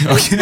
Okay.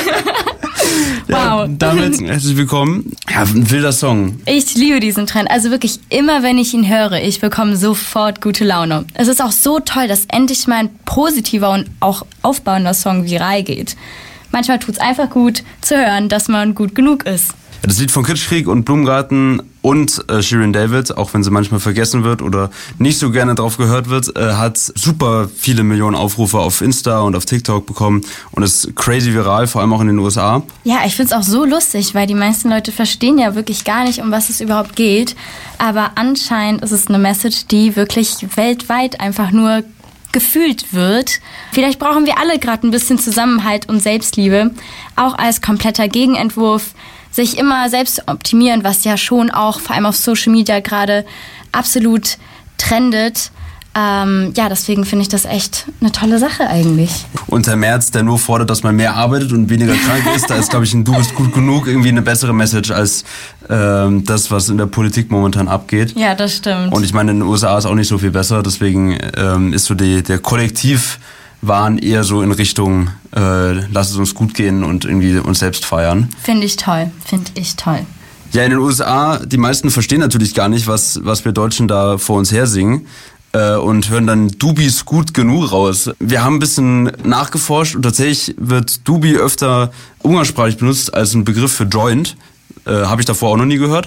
Ja, Wow. Damit herzlich willkommen. Ja, ein wilder Song. Ich liebe diesen Trend. Also wirklich immer, wenn ich ihn höre, ich bekomme sofort gute Laune. Es ist auch so toll, dass endlich mal ein positiver und auch aufbauender Song viral geht. Manchmal tut es einfach gut zu hören, dass man gut genug ist. Das Lied von Kitschkrieg und Blumengarten und Shirin David, auch wenn sie manchmal vergessen wird oder nicht so gerne drauf gehört wird, hat super viele Millionen Aufrufe auf Insta und auf TikTok bekommen und ist crazy viral, vor allem auch in den USA. Ja, ich find's auch so lustig, weil die meisten Leute verstehen ja wirklich gar nicht, um was es überhaupt geht. Aber anscheinend ist es eine Message, die wirklich weltweit einfach nur gefühlt wird. Vielleicht brauchen wir alle gerade ein bisschen Zusammenhalt und Selbstliebe, auch als kompletter Gegenentwurf, sich immer selbst zu optimieren, was ja schon auch vor allem auf Social Media gerade absolut trendet. Ja, deswegen finde ich das echt eine tolle Sache eigentlich. Und Herr Merz, der nur fordert, dass man mehr arbeitet und weniger krank ist, da ist, glaube ich, ein Du bist gut genug irgendwie eine bessere Message als das, was in der Politik momentan abgeht. Ja, das stimmt. Und ich meine, in den USA ist auch nicht so viel besser, deswegen ist so der Kollektivwahn eher so in Richtung lass es uns gut gehen und irgendwie uns selbst feiern. Finde ich toll. Ja, in den USA, die meisten verstehen natürlich gar nicht, was wir Deutschen da vor uns her singen. Und hören dann Du bist gut genug raus. Wir haben ein bisschen nachgeforscht und tatsächlich wird Dubi öfter umgangssprachlich benutzt als ein Begriff für Joint. Habe ich davor auch noch nie gehört.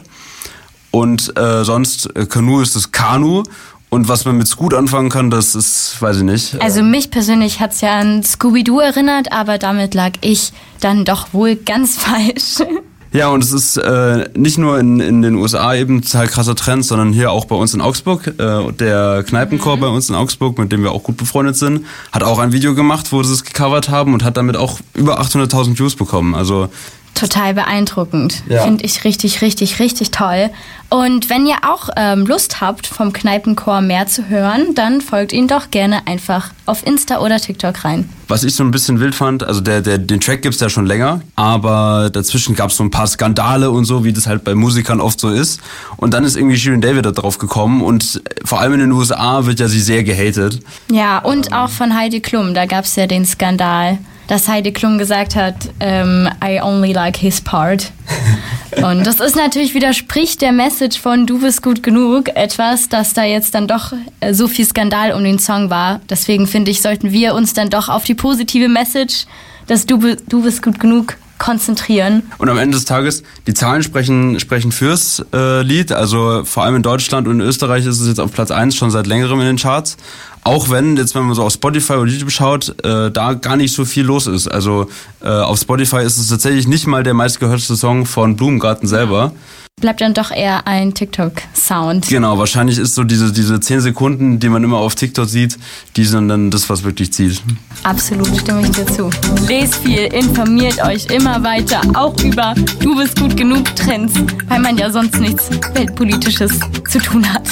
Und sonst, Kanu ist das Kanu. Und was man mit Scoot anfangen kann, das ist, weiß ich nicht. Also mich persönlich hat's ja an Scooby-Doo erinnert, aber damit lag ich dann doch wohl ganz falsch. Ja, und es ist nicht nur in den USA eben total krasser Trend, sondern hier auch bei uns in Augsburg. Der Kneipenchor bei uns in Augsburg, mit dem wir auch gut befreundet sind, hat auch ein Video gemacht, wo sie es gecovert haben und hat damit auch über 800.000 Views bekommen. Also total beeindruckend. Ja. Finde ich richtig, richtig, richtig toll. Und wenn ihr auch Lust habt, vom Kneipenchor mehr zu hören, dann folgt ihnen doch gerne einfach auf Insta oder TikTok rein. Was ich so ein bisschen wild fand, also den Track gibt's ja schon länger, aber dazwischen gab's so ein paar Skandale und so, wie das halt bei Musikern oft so ist. Und dann ist irgendwie Shirin David da drauf gekommen und vor allem in den USA wird ja sie sehr gehatet. Ja, und auch von Heidi Klum, da gab's ja den Skandal, dass Heidi Klum gesagt hat, I only like his part. Und das ist natürlich, widerspricht der Message von Du bist gut genug, etwas, dass da jetzt dann doch so viel Skandal um den Song war. Deswegen finde ich, sollten wir uns dann doch auf die positive Message, dass du bist gut genug, konzentrieren. Und am Ende des Tages, die Zahlen sprechen fürs Lied. Also vor allem in Deutschland und in Österreich ist es jetzt auf Platz 1 schon seit längerem in den Charts. Auch wenn, jetzt wenn man so auf Spotify oder YouTube schaut, da gar nicht so viel los ist. Also auf Spotify ist es tatsächlich nicht mal der meistgehörteste Song von Blumengarten selber. Bleibt dann doch eher ein TikTok-Sound. Genau, wahrscheinlich ist so diese 10 Sekunden, die man immer auf TikTok sieht, die sind dann das, was wirklich zieht. Absolut, stimme ich dir zu. Lest viel, informiert euch immer weiter, auch über Du bist gut genug Trends, weil man ja sonst nichts Weltpolitisches zu tun hat.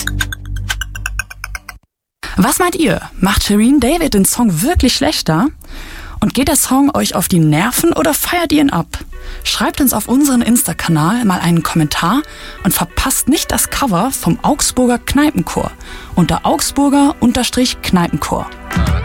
Was meint ihr? Macht Shirin David den Song wirklich schlechter? Und geht der Song euch auf die Nerven oder feiert ihr ihn ab? Schreibt uns auf unseren Insta-Kanal mal einen Kommentar und verpasst nicht das Cover vom Augsburger Kneipenchor unter Augsburger-Kneipenchor.